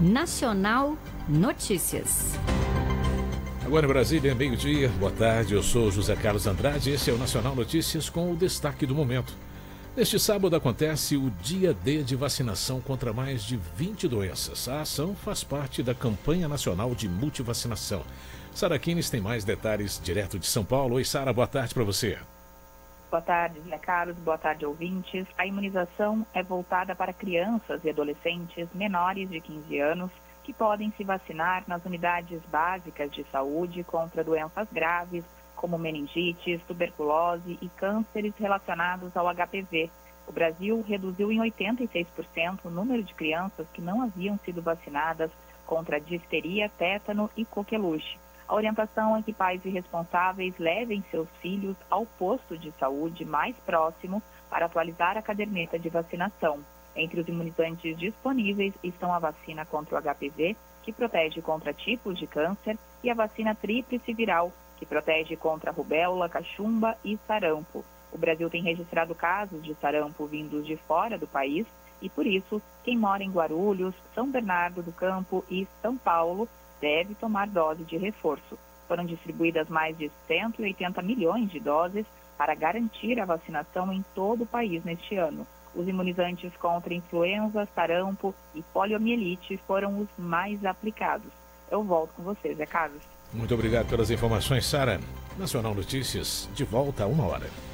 Nacional Notícias. Agora em Brasília, meio-dia, boa tarde, eu sou José Carlos Andrade e esse é o Nacional Notícias com o destaque do momento. Neste sábado acontece o Dia D de vacinação contra mais de 20 doenças. A ação faz parte da campanha nacional de multivacinação. Sara Kines tem mais detalhes direto de São Paulo. Oi, Sara, boa tarde para você. Boa tarde, Zé Carlos. Boa tarde, ouvintes. A imunização é voltada para crianças e adolescentes menores de 15 anos que podem se vacinar nas unidades básicas de saúde contra doenças graves, como meningites, tuberculose e cânceres relacionados ao HPV. O Brasil reduziu em 86% o número de crianças que não haviam sido vacinadas contra difteria, tétano e coqueluche. A orientação é que pais e responsáveis levem seus filhos ao posto de saúde mais próximo para atualizar a caderneta de vacinação. Entre os imunizantes disponíveis estão a vacina contra o HPV, que protege contra tipos de câncer, e a vacina tríplice viral, que protege contra rubéola, cachumba e sarampo. O Brasil tem registrado casos de sarampo vindos de fora do país e, por isso, quem mora em Guarulhos, São Bernardo do Campo e São Paulo deve tomar dose de reforço. Foram distribuídas mais de 180 milhões de doses para garantir a vacinação em todo o país neste ano. Os imunizantes contra influenza, sarampo e poliomielite foram os mais aplicados. Eu volto com vocês, Zé Carlos. Muito obrigado pelas informações, Sara. Nacional Notícias, de volta a 1 hora.